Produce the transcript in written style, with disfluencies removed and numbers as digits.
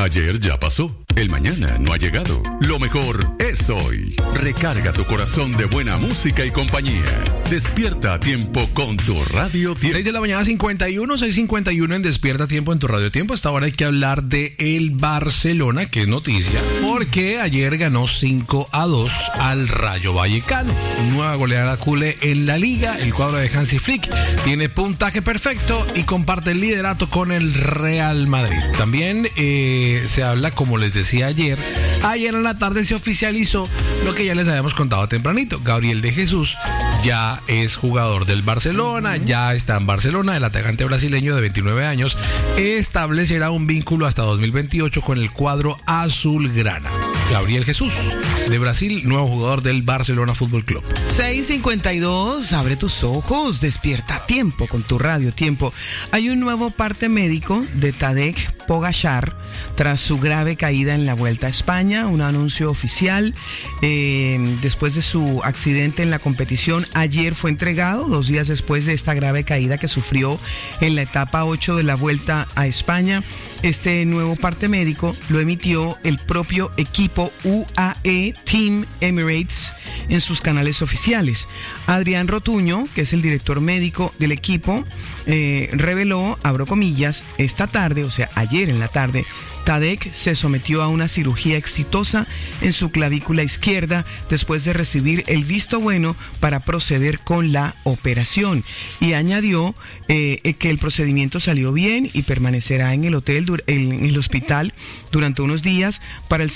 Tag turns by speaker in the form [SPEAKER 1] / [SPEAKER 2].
[SPEAKER 1] Ayer ya pasó, el mañana no ha llegado. Lo mejor es hoy. Recarga tu corazón de buena música y compañía. Despierta a tiempo con tu Radio Tiempo.
[SPEAKER 2] 6 de la mañana 6:51 en Despierta a Tiempo en tu Radio Tiempo. Hasta ahora hay que hablar de el Barcelona, que es noticia, porque ayer ganó 5-2 al Rayo Vallecano. Nueva goleada culé en la liga. El cuadro de Hansi Flick tiene puntaje perfecto y comparte el liderato con el Real Madrid. También se habla, como les decía ayer en la tarde se oficializó lo que ya les habíamos contado tempranito. Gabriel de Jesús ya es jugador del Barcelona, ya está en Barcelona. El atacante brasileño de 29 años establecerá un vínculo hasta 2028 con el cuadro azulgrana. Gabriel Jesús, de Brasil, nuevo jugador del Barcelona Fútbol Club.
[SPEAKER 3] 6:52, abre tus ojos, despierta a tiempo con tu Radio Tiempo. Hay un nuevo parte médico de Tadej Pogačar tras su grave caída en la Vuelta a España, un anuncio oficial. Después de su accidente en la competición, ayer fue entregado, 2 días después de esta grave caída que sufrió en la etapa 8 de la Vuelta a España. Este nuevo parte médico lo emitió el propio equipo UAE Team Emirates en sus canales oficiales. Adrián Rotuño, que es el director médico del equipo, reveló, abro comillas, esta tarde, o sea, ayer en la tarde, Tadej se sometió a una cirugía exitosa en su clavícula izquierda después de recibir el visto bueno para proceder con la operación. Y añadió que el procedimiento salió bien y permanecerá en el hospital durante unos días para el